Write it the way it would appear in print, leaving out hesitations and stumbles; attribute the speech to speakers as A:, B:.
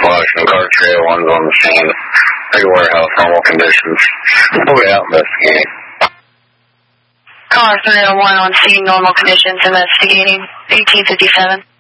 A: Washington, car 301's on the scene. Pretty warehouse, normal conditions. We'll be out investigating.
B: Car 301 on scene, normal conditions, investigating. 1857.